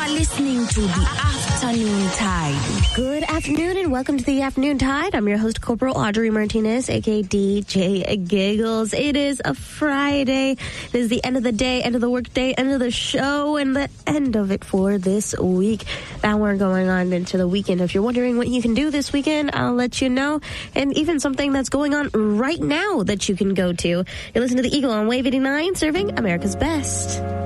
are listening to The Afternoon Tide. Good afternoon and welcome to The Afternoon Tide. I'm your host, Corporal Audrey Martinez, aka DJ Giggles. It is a Friday. It is the end of the day, end of the work day, end of the show, and the end of it for this week. Now we're going on into the weekend. If you're wondering what you can do this weekend, I'll let you know. And even something that's going on right now that you can go to. You're listening to The Eagle on Wave 89, serving America's best.